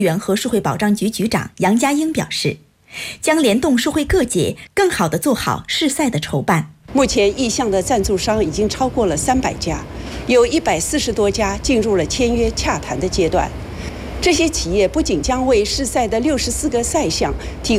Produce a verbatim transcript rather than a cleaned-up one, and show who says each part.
Speaker 1: 原和数会保障局局长杨家英表示，将联动数会各界，更好地做好试赛的筹办。
Speaker 2: 目前意向的赞助商已经超过了三百家，有一百四十多家进入了签约洽谈的阶段。这些企业不仅将为试赛的六十四个赛项提